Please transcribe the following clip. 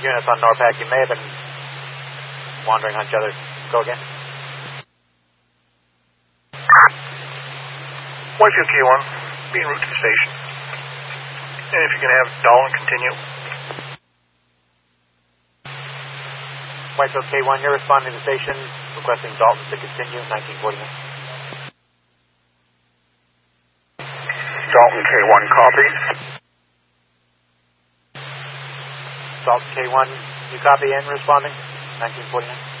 units on NORPAC, you may have been wandering on each other. Go again. Whitefield K1, be en route to the station. And if you can have Dalton continue. Whitefield K1, you're responding to the station, requesting Dalton to continue, 1949. Dalton K1, copy. Dalton K1, you copy in responding, 1949.